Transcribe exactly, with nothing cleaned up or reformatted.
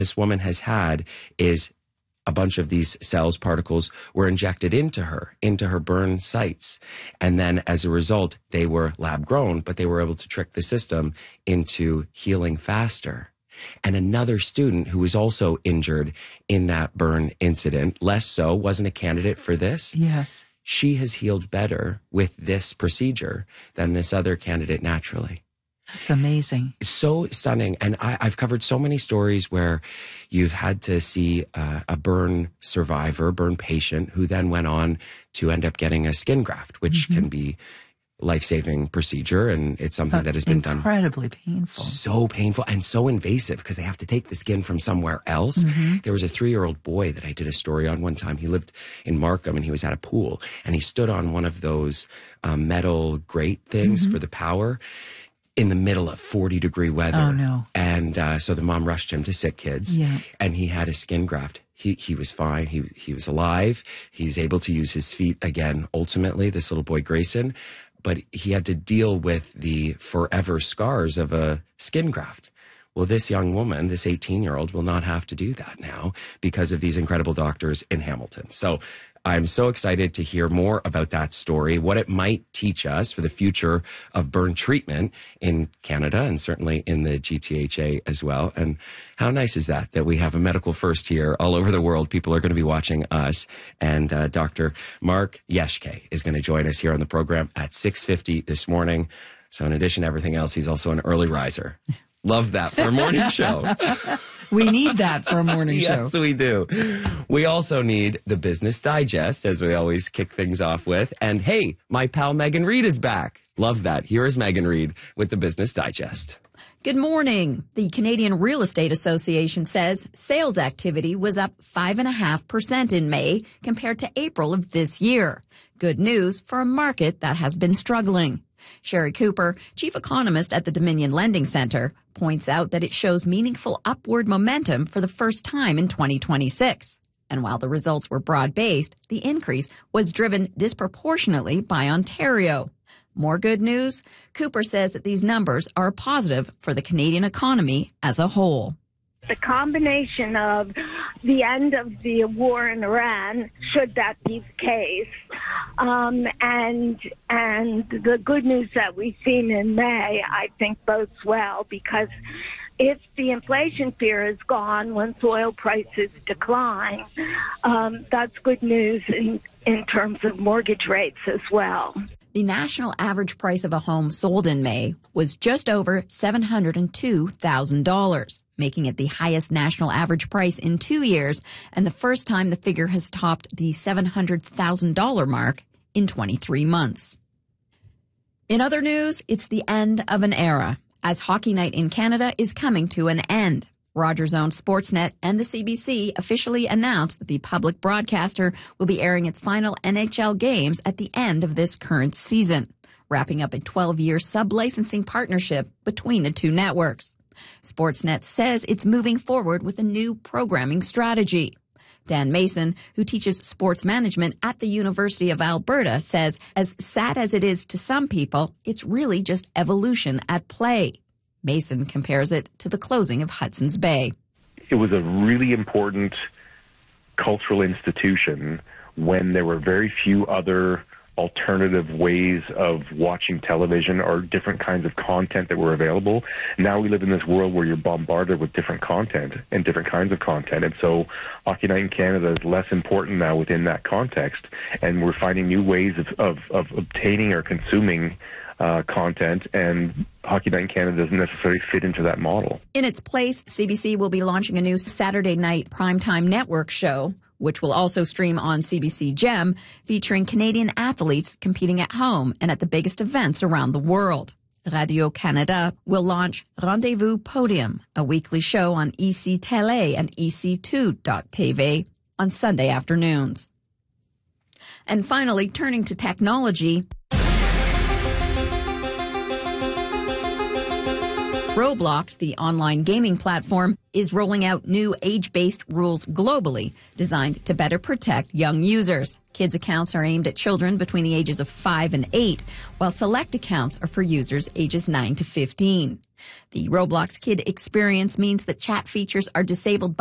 this woman has had is a bunch of these cells, particles, were injected into her, into her burn sites. And then as a result, they were lab grown, but they were able to trick the system into healing faster. And another student who was also injured in that burn incident, less so, wasn't a candidate for this. Yes. She has healed better with this procedure than this other candidate naturally. That's amazing. So stunning. And I, I've covered so many stories where you've had to see uh, a burn survivor, burn patient, who then went on to end up getting a skin graft, which mm-hmm. can be life-saving procedure, and it's something but that has been done incredibly painful, so painful and so invasive because they have to take the skin from somewhere else. Mm-hmm. There was a three-year-old boy that I did a story on one time. He lived in Markham and he was at a pool and he stood on one of those um, metal grate things mm-hmm. for the power in the middle of forty degree weather. Oh no! And uh, so the mom rushed him to Sick Kids, yeah. and he had a skin graft. He he was fine. He he was alive. He's able to use his feet again. Ultimately, this little boy Grayson. But he had to deal with the forever scars of a skin graft. Well, this young woman, this eighteen-year-old, will not have to do that now because of these incredible doctors in Hamilton. So I'm so excited to hear more about that story, what it might teach us for the future of burn treatment in Canada and certainly in the G T H A as well. And how nice is that, that we have a medical first here all over the world. People are going to be watching us. And uh, Doctor Mark Yeshke is going to join us here on the program at six fifty this morning. So in addition to everything else, he's also an early riser. Love that for a morning show. We need that for a morning show. Yes, we do. We also need the Business Digest, as we always kick things off with. And hey, my pal Megan Reid is back. Love that. Here is Megan Reid with the Business Digest. Good morning. The Canadian Real Estate Association says sales activity was up five point five percent in May compared to April of this year. Good news for a market that has been struggling. Sherry Cooper, chief economist at the Dominion Lending Centre, points out that it shows meaningful upward momentum for the first time in twenty twenty-six. And while the results were broad-based, the increase was driven disproportionately by Ontario. More good news? Cooper says that these numbers are positive for the Canadian economy as a whole. The combination of the end of the war in Iran, should that be the case, um, and and the good news that we've seen in May, I think bodes well, because if the inflation fear is gone once oil prices decline, um, that's good news in, in terms of mortgage rates as well. The national average price of a home sold in May was just over seven hundred two thousand dollars, making it the highest national average price in two years and the first time the figure has topped the seven hundred thousand dollars mark in twenty-three months. In other news, it's the end of an era, as Hockey Night in Canada is coming to an end. Rogers owned Sportsnet and the C B C officially announced that the public broadcaster will be airing its final N H L games at the end of this current season, wrapping up a twelve-year sub-licensing partnership between the two networks. Sportsnet says it's moving forward with a new programming strategy. Dan Mason, who teaches sports management at the University of Alberta, says, as sad as it is to some people, it's really just evolution at play. Mason compares it to the closing of Hudson's Bay. It was a really important cultural institution when there were very few other alternative ways of watching television or different kinds of content that were available. Now we live in this world where you're bombarded with different content and different kinds of content. And so Hockey Night in Canada is less important now within that context. And we're finding new ways of, of, of obtaining or consuming Uh, content, and Hockey Night in Canada doesn't necessarily fit into that model. In its place, C B C will be launching a new Saturday night primetime network show, which will also stream on C B C Gem, featuring Canadian athletes competing at home and at the biggest events around the world. Radio-Canada will launch Rendezvous Podium, a weekly show on E C Télé and E C two dot T V on Sunday afternoons. And finally, turning to technology, Roblox, the online gaming platform, is rolling out new age-based rules globally designed to better protect young users. Kids' accounts are aimed at children between the ages of five and eight, while select accounts are for users ages nine to fifteen. The Roblox Kid experience means that chat features are disabled by